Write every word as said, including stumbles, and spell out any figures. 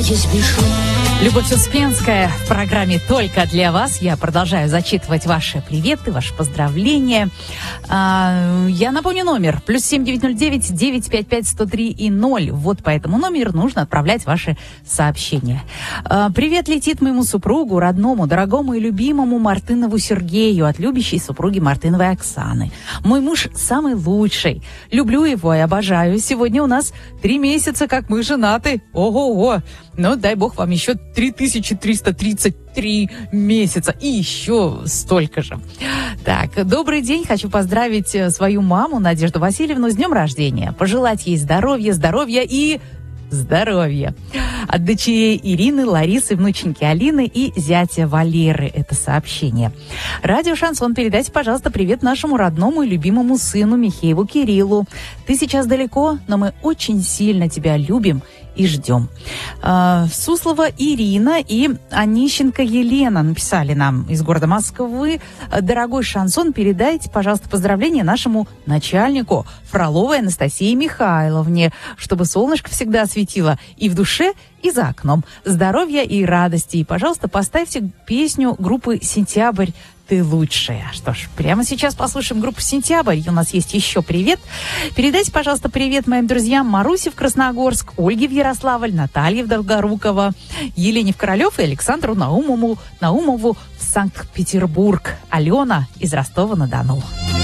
Любовь Успенская в программе «Только для вас». Я продолжаю зачитывать ваши приветы, ваши поздравления. Я напомню номер. Плюс семь девять ноль девять девять пять пять сто три и ноль. Вот по этому номеру нужно отправлять ваши сообщения. Привет летит моему супругу, родному, дорогому и любимому Мартынову Сергею от любящей супруги Мартыновой Оксаны. Мой муж самый лучший. Люблю его и обожаю. Сегодня у нас три месяца, как мы женаты. Ого-го! Ну, дай бог вам еще три тысячи триста тридцать три месяца и еще столько же. Так, добрый день. Хочу поздравить свою маму Надежду Васильевну с днем рождения. Пожелать ей здоровья, здоровья и здоровья. От дочерей Ирины, Ларисы, внученьки Алины и зятя Валеры. Это сообщение. Радио «Шансон», передайте, пожалуйста, привет нашему родному и любимому сыну Михееву Кириллу. Ты сейчас далеко, но мы очень сильно тебя любим и ждем. Суслова Ирина и Онищенко Елена написали нам из города Москвы. Дорогой Шансон, передайте, пожалуйста, поздравления нашему начальнику Фроловой Анастасии Михайловне, чтобы солнышко всегда светило и в душе, и за окном. Здоровья и радости. И, пожалуйста, поставьте песню группы «Сентябрь». Ты лучшая. Что ж, прямо сейчас послушаем группу «Сентябрь». И у нас есть еще привет. Передайте, пожалуйста, привет моим друзьям Марусе в Красногорск, Ольге в Ярославль, Наталье в Долгоруково, Елене в Королев и Александру Наумову, Наумову в Санкт-Петербург. Алена из Ростова-на-Дону.